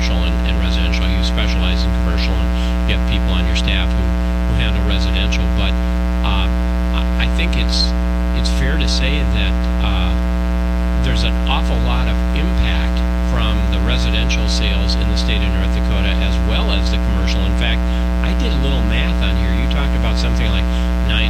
commercial and residential. You specialize in commercial, and you have people on your staff who handle residential. But I think it's fair to say that there's an awful lot of impact from the residential sales in the state of North Dakota as well as the commercial. In fact, I did a little math on here. You talked about something like 9